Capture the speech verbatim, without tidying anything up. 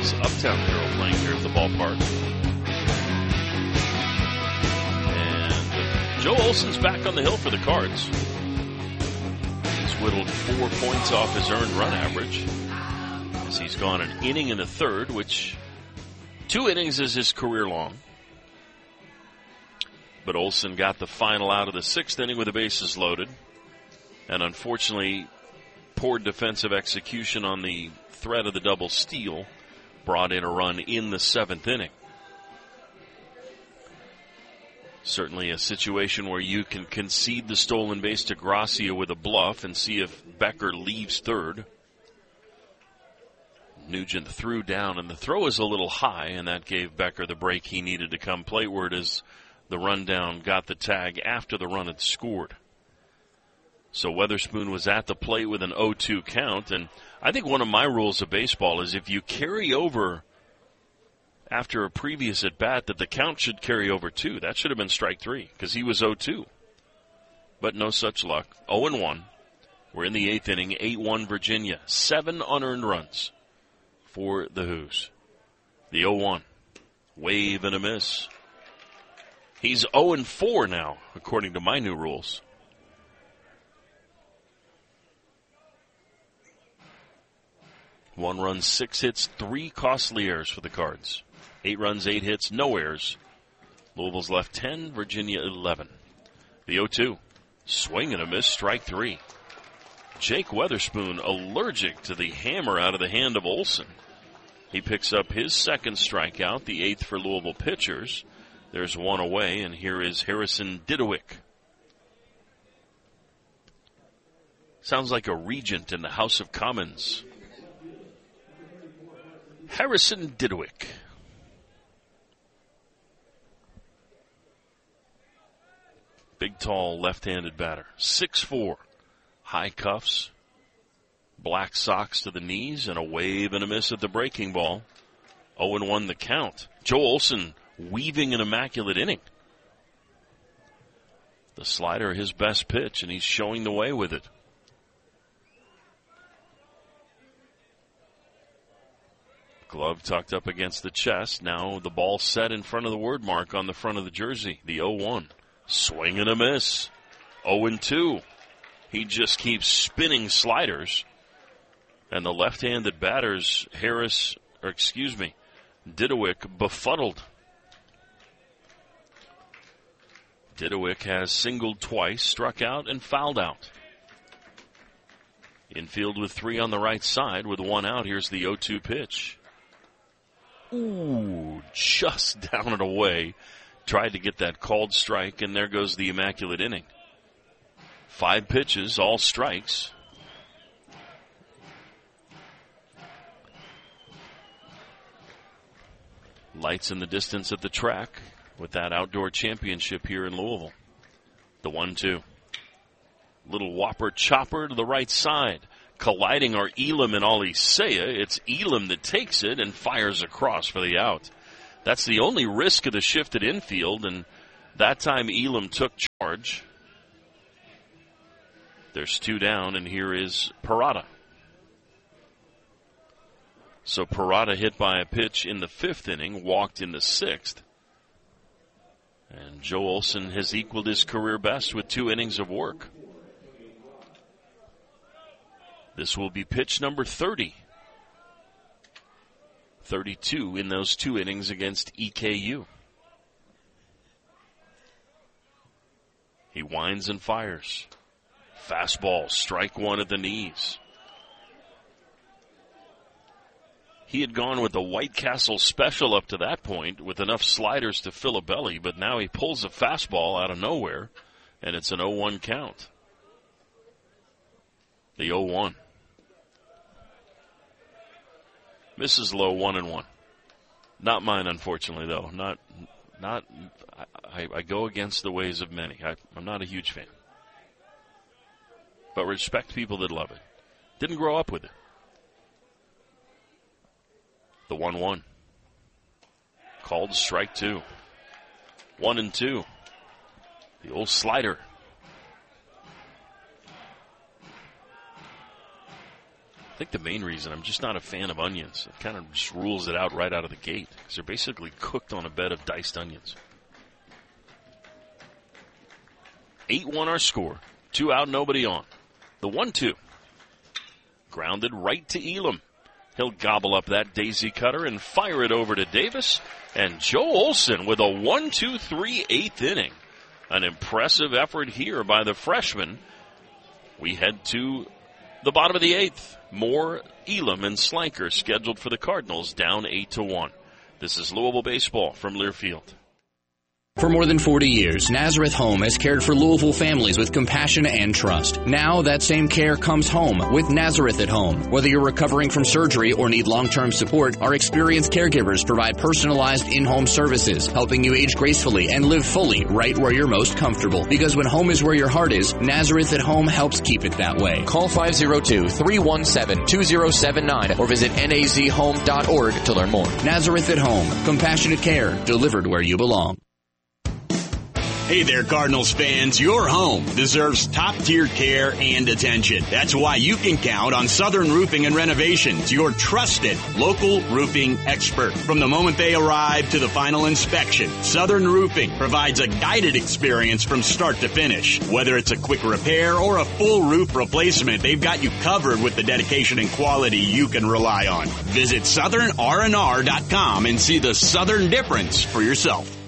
Cardinals. Uptown Girl playing here at the ballpark. And Joe Olson's back on the hill for the Cards. He's whittled four points off his earned run average, as he's gone an inning and a third, which two innings is his career long. But Olson got the final out of the sixth inning with the bases loaded. And unfortunately, poor defensive execution on the threat of the double steal brought in a run in the seventh inning. Certainly a situation where you can concede the stolen base to Gracia with a bluff and see if Becker leaves third. Nugent threw down, and the throw is a little high, and that gave Becker the break he needed to come plateward as the rundown got the tag after the run had scored. So Weatherspoon was at the plate with an oh two count, and I think one of my rules of baseball is if you carry over after a previous at-bat, that the count should carry over too. That should have been strike three, because he was oh two. But no such luck. oh and one. We're in the eighth inning, eight one Virginia. Seven unearned runs for the Who's. The oh one. Wave and a miss. He's oh and four now, according to my new rules. One run, six hits, three costly errors for the Cards. Eight runs, eight hits, no errors. Louisville's left ten, Virginia eleven. The oh two. Swing and a miss, strike three. Jake Weatherspoon allergic to the hammer out of the hand of Olson. He picks up his second strikeout, the eighth for Louisville pitchers. There's one away, and here is Harrison Didowick. Sounds like a regent in the House of Commons. Harrison Didowick. Big, tall, left-handed batter. six four. High cuffs. Black socks to the knees, and a wave and a miss at the breaking ball. oh and one the count. Joe Olson weaving an immaculate inning. The slider, his best pitch, and he's showing the way with it. Glove tucked up against the chest. Now the ball set in front of the word mark on the front of the jersey. The oh one. Swing and a miss. oh and two. He just keeps spinning sliders. And the left-handed batters, Harris, or excuse me, Didowick, befuddled. Didowick has singled twice, struck out, and fouled out. Infield with three on the right side with one out. Here's the oh two pitch. Ooh, just down and away. Tried to get that called strike, and there goes the immaculate inning. Five pitches, all strikes. Lights in the distance at the track with that outdoor championship here in Louisville. The one two. Little whopper chopper to the right side. Colliding are Elam and Alicea. It's Elam that takes it and fires across for the out. That's the only risk of the shifted infield, and that time Elam took charge. There's two down, and here is Parada. So Parada hit by a pitch in the fifth inning, walked in the sixth. And Joe Olson has equaled his career best with two innings of work. This will be pitch number thirty. thirty-two in those two innings against E K U. He winds and fires. Fastball, strike one at the knees. He had gone with the White Castle special up to that point with enough sliders to fill a belly, but now he pulls a fastball out of nowhere, and it's an oh one count. The oh one. Misses low, one and one. Not mine, unfortunately, though. Not, not. I, I go against the ways of many. I, I'm not a huge fan, but respect people that love it. Didn't grow up with it. The one one. Called strike two. One and two. The old slider. think the main reason, I'm just not a fan of onions. It kind of just rules it out right out of the gate because they're basically cooked on a bed of diced onions. eight one our score. Two out, nobody on. The one two. Grounded right to Elam. He'll gobble up that daisy cutter and fire it over to Davis. And Joe Olson with a one two three eighth inning. An impressive effort here by the freshman. We head to the bottom of the eighth. More Elam and Slanker scheduled for the Cardinals, down eight to one. This is Louisville baseball from Learfield. For more than forty years, Nazareth Home has cared for Louisville families with compassion and trust. Now that same care comes home with Nazareth at Home. Whether you're recovering from surgery or need long-term support, our experienced caregivers provide personalized in-home services, helping you age gracefully and live fully right where you're most comfortable. Because when home is where your heart is, Nazareth at Home helps keep it that way. Call five oh two, three one seven, two oh seven nine or visit N A Z home dot org to learn more. Nazareth at Home. Compassionate care delivered where you belong. Hey there, Cardinals fans. Your home deserves top-tier care and attention. That's why you can count on Southern Roofing and Renovations, your trusted local roofing expert. From the moment they arrive to the final inspection, Southern Roofing provides a guided experience from start to finish. Whether it's a quick repair or a full roof replacement, they've got you covered with the dedication and quality you can rely on. Visit southern r n r dot com and see the Southern difference for yourself.